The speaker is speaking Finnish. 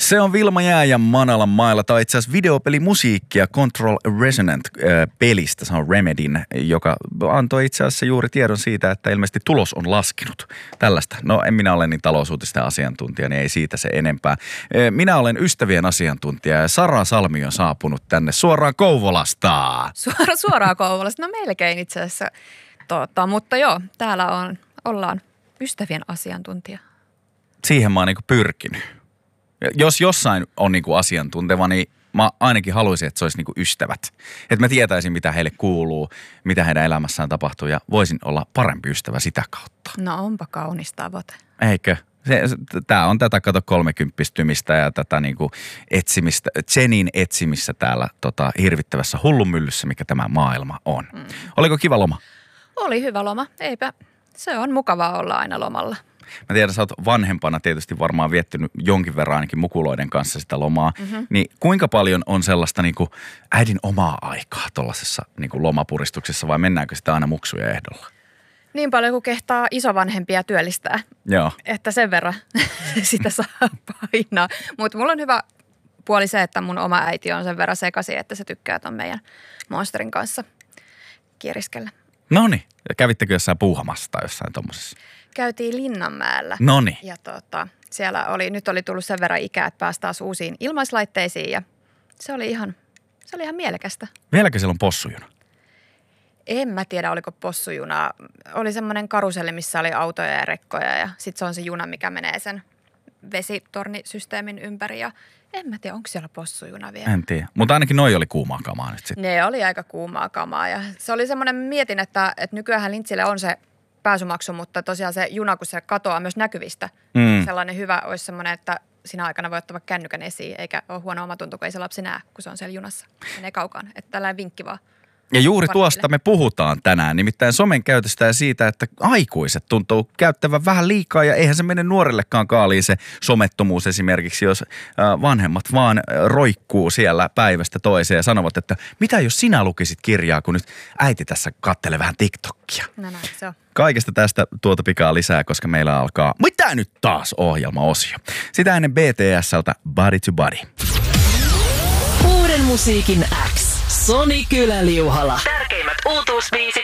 Se on Vilma Jää ja Manalan mailla, tai itse asiassa videopelimusiikkia Control Resonant-pelistä. Se on Remedyn, joka antoi itse asiassa juuri tiedon siitä, että ilmeisesti tulos on laskenut. Tällaista. No en minä ole niin talousuutisten asiantuntija, niin ei siitä se enempää. Minä olen ystävien asiantuntija ja Sara Salmi on saapunut tänne suoraan Kouvolasta. Suoraan Kouvolasta? No melkein itse asiassa. Mutta joo, täällä ollaan ystävien asiantuntija. Siihen mä oon niinku pyrkinyt. Jos jossain on niinku asiantunteva, niin mä ainakin haluaisin, että se olisi niinku ystävät. Että mä tietäisin, mitä heille kuuluu, mitä heidän elämässään tapahtuu ja voisin olla parempi ystävä sitä kautta. No onpa kaunis tavoite. Eikö? Tää on tätä kolmekymppistymistä ja tätä niinku etsimistä, Zenin etsimistä täällä hirvittävässä hullunmyllyssä, mikä tämä maailma on. Oliko kiva loma? Oli hyvä loma. Eipä. Se on mukavaa olla aina lomalla. Mä tiedän, sä oot vanhempana tietysti varmaan viettynyt jonkin verran ainakin mukuloiden kanssa sitä lomaa. Niin kuinka paljon on sellaista niinku äidin omaa aikaa tuollaisessa niinku lomapuristuksessa vai mennäänkö sitä aina muksuja ehdolla? Niin paljon kuin kehtaa isovanhempia työllistää. Joo. Että sen verran sitä saa painaa. Mutta mulla on hyvä puoli se, että mun oma äiti on sen verran sekaisin, että se tykkää ton meidän monsterin kanssa kieriskellä. Noniin. Ja kävittekö jossain puuhamassa tai jossain tommosessa? Käytiin Linnanmäellä. Noniin. Ja siellä nyt oli tullut sen verran ikää, että pääsi taas uusiin ilmaislaitteisiin ja se oli ihan mielekästä. Vieläkö siellä on possujuna? En mä tiedä, oliko possujuna. Oli semmoinen karuselli, missä oli autoja ja rekkoja ja sitten se on se juna, mikä menee sen vesitornisysteemin ympäri ja en mä tiedä, onko siellä possujuna vielä. En tiedä, mutta ainakin noi oli kuumaa kamaa nyt sitten. Ne oli aika kuumaa kamaa ja se oli semmoinen, mietin, että nykyäänhän Lintsille on se pääsymaksu, mutta tosiaan se juna, kun se katoaa myös näkyvistä. Sellainen hyvä olisi semmoinen, että sinä aikana voi ottaa kännykän esiin, eikä ole huono omatunto, kun ei se lapsi näe, kun se on siellä junassa. Menee kaukaan, että tällainen vinkki vaan. Ja juuri tuosta me puhutaan tänään, nimittäin somen käytöstä ja siitä, että aikuiset tuntuu käyttävän vähän liikaa ja eihän se mene nuorillekaan kaaliin se somettomuus esimerkiksi, jos vanhemmat vaan roikkuu siellä päivästä toiseen ja sanovat, että mitä jos sinä lukisit kirjaa, kun nyt äiti tässä kattelee vähän TikTokia. No näin se on. Kaikesta tästä tuota pikaa lisää, koska meillä alkaa, mitä nyt taas ohjelmaosio. Sitä ennen BTS:ltä Body to Body. Uuden musiikin X. Soni Kylä-Liuhala. Tärkeimmät uutuusbiisit